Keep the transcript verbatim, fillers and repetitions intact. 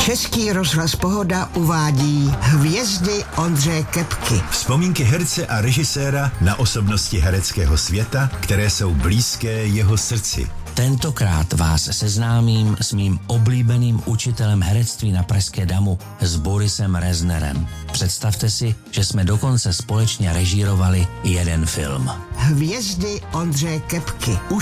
Český rozhlas Pohoda uvádí Hvězdy Ondřeje Kepky. Vzpomínky herce a režiséra na osobnosti hereckého světa, které jsou blízké jeho srdci. Tentokrát vás seznámím s mým oblíbeným učitelem herectví na Pražské damu, s Borisem Reznerem. Představte si, že jsme dokonce společně režírovali jeden film. Hvězdy Ondřeje Kepky.